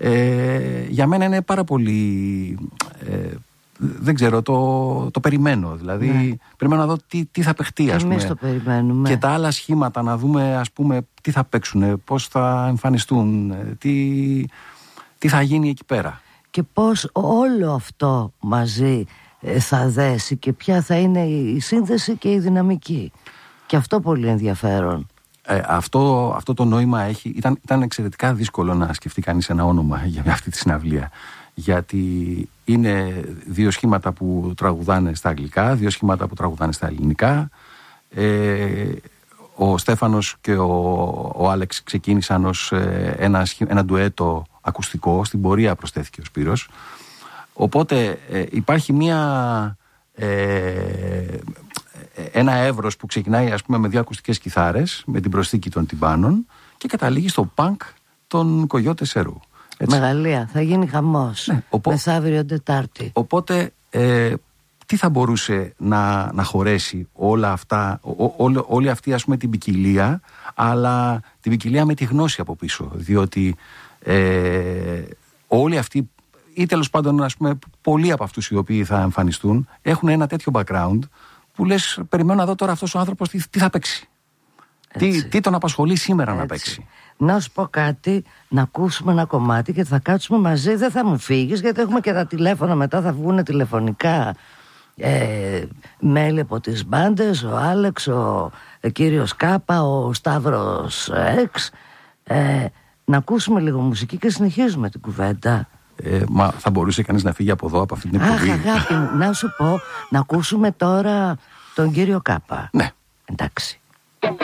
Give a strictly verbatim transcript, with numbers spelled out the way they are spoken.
Ε, για μένα είναι πάρα πολύ... Ε, δεν ξέρω, το, το περιμένω. Δηλαδή, ναι. περιμένω να δω τι, τι θα παιχτεί, ας πούμε. Εμείς το περιμένουμε. Και τα άλλα σχήματα, να δούμε, ας πούμε, τι θα παίξουν, πώς θα εμφανιστούν, τι, τι θα γίνει εκεί πέρα. Και πώς όλο αυτό μαζί θα δέσει και ποια θα είναι η σύνθεση και η δυναμική. Και αυτό πολύ ενδιαφέρον. Ε, αυτό, αυτό το νόημα έχει, ήταν, ήταν εξαιρετικά δύσκολο να σκεφτεί κανείς ένα όνομα για αυτή τη συναυλία. Γιατί είναι δύο σχήματα που τραγουδάνε στα αγγλικά, δύο σχήματα που τραγουδάνε στα ελληνικά. Ε, ο Στέφανος και ο, ο Άλεξ ξεκίνησαν ως ένα, ένα ντουέτο ακουστικό, στην πορεία προσθέθηκε ο Σπύρος. Οπότε ε, υπάρχει μια, ε, ένα εύρος που ξεκινάει, ας πούμε, με δύο ακουστικές κιθάρες, με την προσθήκη των τυμπάνων και καταλήγει στο πανκ των Κογιώτε Σερού. Έτσι. Μεγαλεία, θα γίνει χαμός, ναι, οπό... μεθαύριο Τετάρτη. Οπότε ε, τι θα μπορούσε να, να χωρέσει όλα αυτά, ό, ό, όλη αυτή, ας πούμε, την ποικιλία, αλλά την ποικιλία με τη γνώση από πίσω, διότι ε, όλοι αυτοί, ή τέλος πάντων, ας πούμε, πολλοί από αυτούς οι οποίοι θα εμφανιστούν έχουν ένα τέτοιο background που λες, περιμένω να δω τώρα αυτός ο άνθρωπος τι, τι θα παίξει, τι, τι τον απασχολεί σήμερα. Έτσι. Να παίξει. Να σου πω κάτι, να ακούσουμε ένα κομμάτι και θα κάτσουμε μαζί, δεν θα μου φύγεις, γιατί έχουμε και τα τηλέφωνα μετά, θα βγουν τηλεφωνικά ε, mail από τις μπάντες, ο Άλεξ, ο ε, κύριος Κάπα, ο Σταύρος Εξ. Ε, να ακούσουμε λίγο μουσική και συνεχίζουμε την κουβέντα. Ε, μα θα μπορούσε κανείς να φύγει από εδώ, από αυτή την εκπομπή? Αχ, αγάπη μου, να σου πω, να ακούσουμε τώρα τον κύριο Κάπα. Ναι. Εντάξει.